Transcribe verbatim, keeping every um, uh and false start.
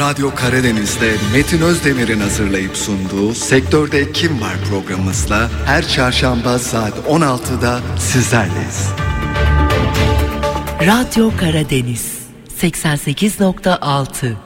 Radyo Karadeniz'de Metin Özdemir'in hazırlayıp sunduğu Sektörde Kim Var programımızla her çarşamba saat on altıda sizlerleyiz. Radyo Karadeniz seksen sekiz nokta altı